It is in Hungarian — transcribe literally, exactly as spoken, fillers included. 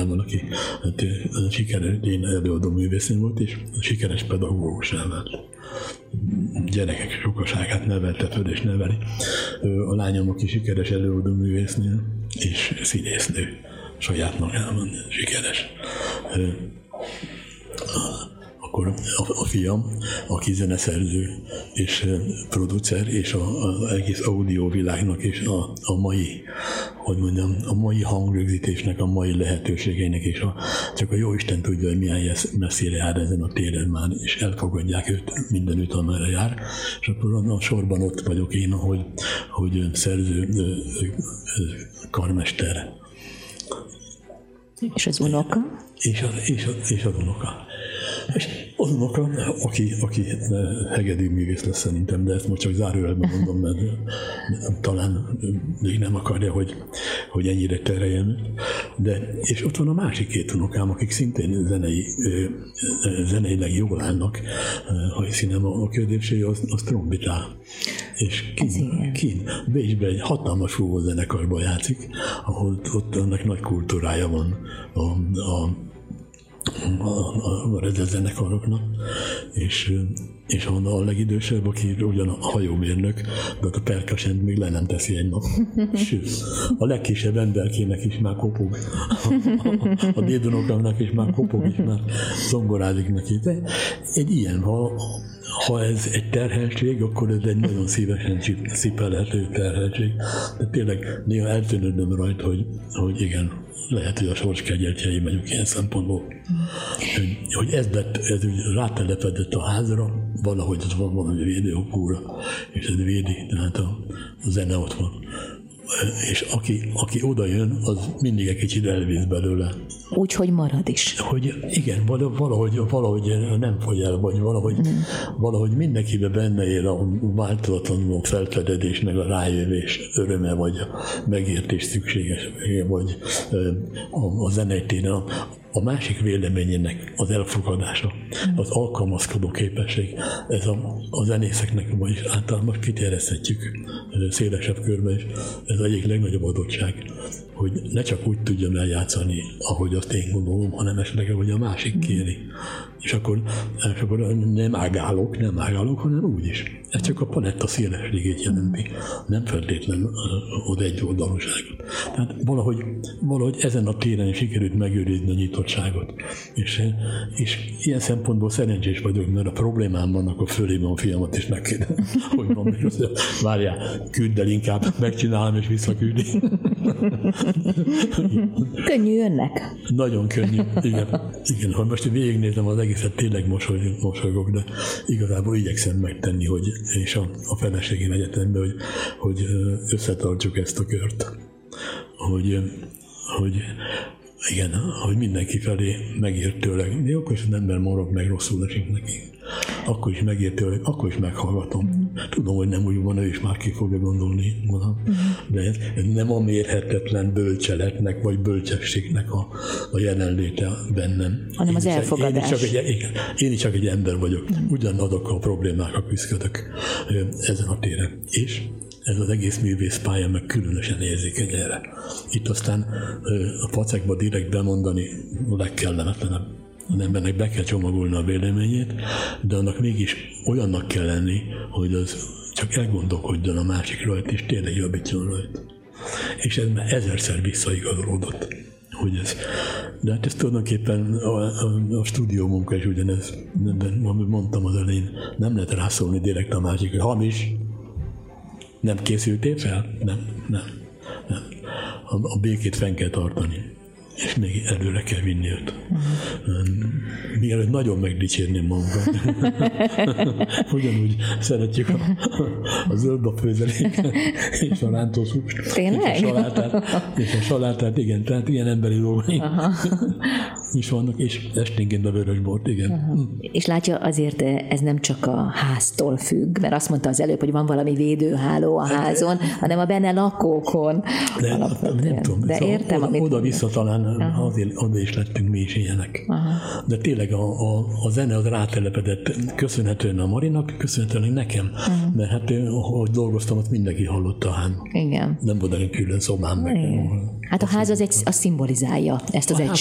Angliában, aki hát, sikeres előadó művésznő volt, és sikeres pedagógusá vált. Gyerekek sokaságát nevelte föl és neveli. A lányom, aki sikeres előadó művésznő és színésznő saját magában sikeres. Akkor a, a fiam, aki zeneszerző és producer, és az egész audiovilágnak és a, a mai, hogy mondjam, a mai hangrögzítésnek, a mai lehetőségeinek, és a, csak a Jóisten tudja, hogy milyen messzire jár ezen a téren már, és elfogadják őt mindenütt, amerre jár, és akkor a sorban ott vagyok én, hogy, hogy szerző, karmester. És az unoka? És az, és az, és az unoka. És az unoka, aki, aki hegedű művész lesz szerintem, de ezt most csak zárójelben mondom, mert talán még nem akarja, hogy, hogy ennyire tereljem. De, és ott van a másik két unokám, akik szintén zenei, zeneileg jól állnak, ha hiszem a középség, az, az trombitál. És kín, kín Bécsben egy hatalmas fúvózenekarban játszik, ahol ott annak nagy kultúrája van a, a a, a, a rezezenekaroknak, és, és van a legidősebb, aki ugyan a hajómérnök, de a perkasent még le nem teszi egy nap. Sőt, a legkisebb emberkének is már kopog. A, a dédunokamnak is már kopog, és már zongorázik neki. De egy ilyen, ha, ha ez egy terhelség, akkor ez egy nagyon szívesen szipelhető terhelség. De tényleg néha eltűnődöm rajta, hogy, hogy igen, lehet, hogy a sors kegyeltjei vagyunk ilyen szempontból. Hogy, hogy ez lett, ez rátelepedett a házra, valahogy ott van valami védőhopóra, és ez védi, tehát a, a zene ott van. És aki, aki oda jön, az mindig egy kicsit elvész belőle. Úgy, hogy marad is. Hogy igen, valahogy, valahogy nem fogy el, vagy valahogy, mm. valahogy mindenkiben benne él a változatlanul a felfedezés, meg a rájövés öröme, vagy a megértés szükségessége, vagy a, a zeneitéren. A, a másik véleményének az elfogadása, az alkalmazkodó képesség, ez a, a zenészeknek, vagyis általában most kiterjeszthetjük szélesebb körbe is, ez az egyik legnagyobb adottság, hogy ne csak úgy tudjam eljátszani, ahogy azt én gondolom, hanem esetleg, hogy a másik kéri. És akkor, és akkor nem ágálok, nem ágálok, hanem úgy is. Ez csak a paletta szélességét jelenti, nem feltétlenül az egy oldalúságot. Tehát valahogy, valahogy ezen a téren sikerült megőrizni a nyitottságot. És, és ilyen szempontból szerencsés vagyok, mert a problémám van, akkor fölében a fiamat is megkérdem, hogy van, várjál, küldd el inkább, megcsinálom és visszaküldi. Könnyű önnek? Nagyon könnyű, igen. igen. Ha most végignézem az egészet, tényleg mosolyog, mosolygok, de igazából igyekszem megtenni, hogy, és a, a feleségén egyetemben, hogy, hogy összetartjuk ezt a kört. Hogy, hogy igen, hogy mindenki felé megértőleg, de akkor is az ember morog, meg rosszul esik neki. Akkor is megértőleg, akkor is meghallgatom. Tudom, hogy nem úgy van, ő is már ki fogja gondolni, mondom. De ez, ez nem a mérhetetlen bölcseletnek, vagy bölcsességnek a, a jelenléte bennem. Hanem az én elfogadás. Én is, csak egy, igen, én is csak egy ember vagyok. Ugyanazok a problémákkal küzdök ezen a téren. És ez az egész művészpálya meg különösen érzékeny erre. Itt aztán a pacekba direkt bemondani a legkellemetlenebb. Az embernek be kell csomagolni a véleményét, de annak mégis olyannak kell lenni, hogy az csak elgondolkodjon a másik rajta, és tényleg javítson rajta. És ez már ezerszer visszaigazolódott. Hogy ez. De hát ez tulajdonképpen a, a, a stúdió munka is ugyanez, amit mondtam az elején, nem lehet rászólni direkt a másikra. Hamis, nem készültél fel? Nem, nem, nem. A, a békét fenn kell tartani, és még előre kell vinni őt. Uh-huh. Mielőtt nagyon megdicsérném magunkat. Ugyanúgy szeretjük a, a zöldba főzelék és a rántószúst. Tényleg? És a salátát, és a salátát, igen, tehát ilyen emberi dolgaink is vannak, és esténként a vörösbort, igen. Uh-huh. És látja, azért ez nem csak a háztól függ, mert azt mondta az előbb, hogy van valami védőháló a házon, hanem a benne lakókon. De, nem tudom, de szóval értem, oda, oda-vissza talán uh-huh. azért, oda is lettünk mi is ilyenek. Uh-huh. De tényleg a, a, a zene az rátelepedett, köszönhetően a Marinak, köszönhetően nekem, uh-huh. mert hát ahogy dolgoztam, azt mindenki hallotta a házban. Igen. Nem volt egy külön szobám meg. Hát a ház az, egy, az szimbolizálja ezt az egy